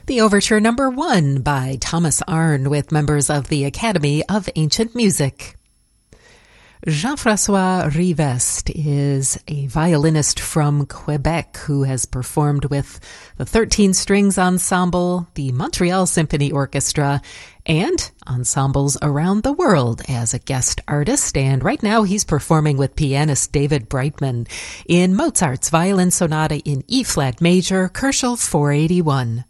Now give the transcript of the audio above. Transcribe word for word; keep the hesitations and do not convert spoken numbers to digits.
The Overture Number One by Thomas Arne with members of the Academy of Ancient Music. Jean-François Rivest is a violinist from Quebec who has performed with the thirteen Strings Ensemble, the Montreal Symphony Orchestra, and ensembles around the world as a guest artist. And right now he's performing with pianist David Brightman in Mozart's Violin Sonata in E-flat major, Koelschel four eighty-one.